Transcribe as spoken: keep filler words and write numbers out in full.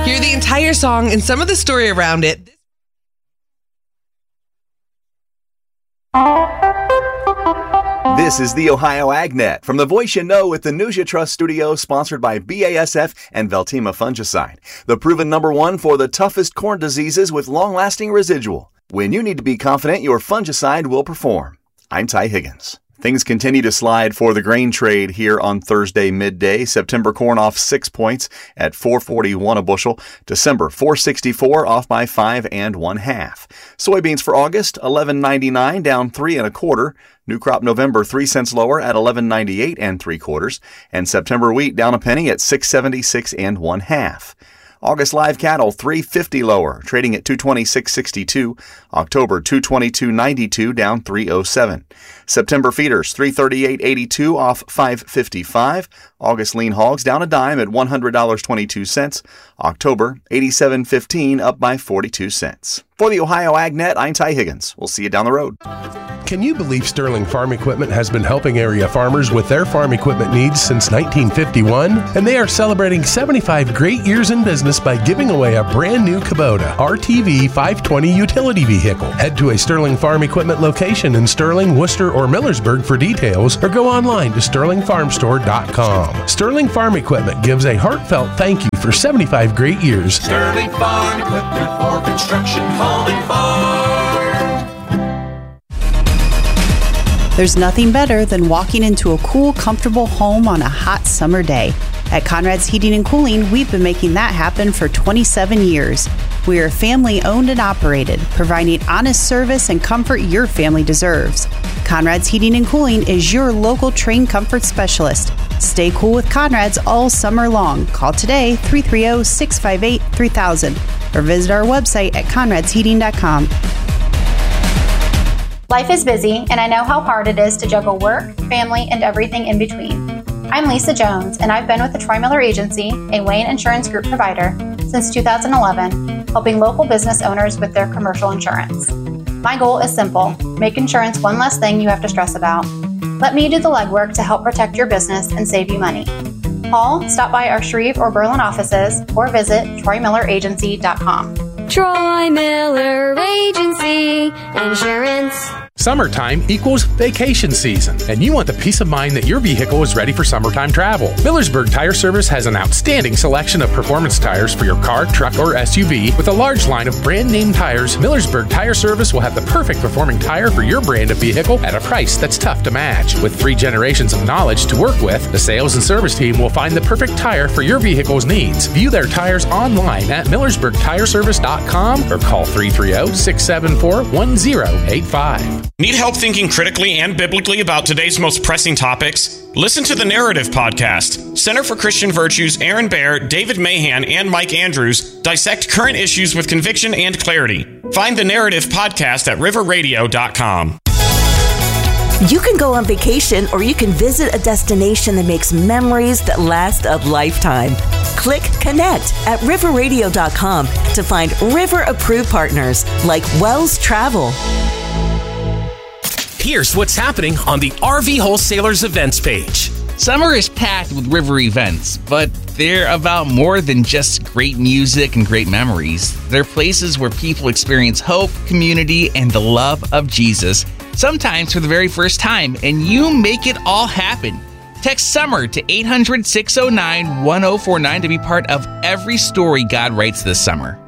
Hear the entire song and some of the story around it. This is the Ohio AgNet from the voice you know with the News You Trust studio, sponsored by B A S F and Veltima Fungicide, the proven number one for the toughest corn diseases with long-lasting residual. When you need to be confident your fungicide will perform. I'm Ty Higgins. Things continue to slide for the grain trade here on Thursday midday. September corn off six points at four forty-one a bushel. December four sixty-four off by five and one half. Soybeans for August eleven ninety-nine down three and a quarter. New crop November three cents lower at eleven ninety-eight and three quarters. And September wheat down a penny at six seventy-six and one half. August live cattle three fifty lower, trading at two twenty-six sixty-two. October two twenty-two ninety-two down three oh seven. September feeders three thirty-eight eighty-two off five fifty-five. August lean hogs down a dime at one hundred dollars and twenty-two cents. October eighty-seven fifteen up by forty-two cents. For the Ohio AgNet, I'm Ty Higgins. We'll see you down the road. Can you believe Sterling Farm Equipment has been helping area farmers with their farm equipment needs since nineteen fifty-one? And they are celebrating seventy-five great years in business by giving away a brand new Kubota R T V five twenty utility vehicle. Head to a Sterling Farm Equipment location in Sterling, Worcester, or Millersburg for details, or go online to sterling farm store dot com. Sterling Farm Equipment gives a heartfelt thank you for seventy-five great years. Sterling Farm Equipment for construction, home, and farm. There's nothing better than walking into a cool, comfortable home on a hot summer day. At Conrad's Heating and Cooling, we've been making that happen for twenty-seven years. We are family owned and operated, providing honest service and comfort your family deserves. Conrad's Heating and Cooling is your local trained comfort specialist. Stay cool with Conrad's all summer long. Call today, three three zero, six five eight, three thousand, or visit our website at conrads heating dot com. Life is busy, and I know how hard it is to juggle work, family, and everything in between. I'm Lisa Jones, and I've been with the Troy Miller Agency, a Wayne Insurance Group provider, since two thousand eleven, helping local business owners with their commercial insurance. My goal is simple: make insurance one less thing you have to stress about. Let me do the legwork to help protect your business and save you money. Call, stop by our Shreve or Berlin offices, or visit troy miller agency dot com. Troy Miller Agency Insurance. Summertime equals vacation season, and you want the peace of mind that your vehicle is ready for summertime travel. Millersburg Tire Service has an outstanding selection of performance tires for your car, truck, or S U V. With a large line of brand name tires, Millersburg Tire Service will have the perfect performing tire for your brand of vehicle at a price that's tough to match. With three generations of knowledge to work with, the sales and service team will find the perfect tire for your vehicle's needs. View their tires online at millersburg tire service dot com or call three three zero, six seven four, one zero eight five. Need help thinking critically and biblically about today's most pressing topics? Listen to the Narrative Podcast. Center for Christian Virtues' Aaron Baer, David Mahan, and Mike Andrews dissect current issues with conviction and clarity. Find the Narrative Podcast at river radio dot com. You can go on vacation, or you can visit a destination that makes memories that last a lifetime. Click Connect at river radio dot com to find River-approved partners like Wells Travel. Here's what's happening on the R V Wholesalers events page. Summer is packed with river events, but they're about more than just great music and great memories. They're places where people experience hope, community, and the love of Jesus, sometimes for the very first time, and you make it all happen. Text SUMMER to eight hundred, six oh nine, one oh four nine to be part of every story God writes this summer.